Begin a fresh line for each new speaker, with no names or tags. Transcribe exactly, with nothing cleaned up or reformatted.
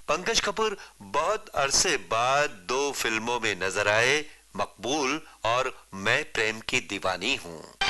पंकज कपूर बहुत अरसे बाद दो फिल्मों में नजर आए, मकबूल और मैं प्रेम की दीवानी हूं।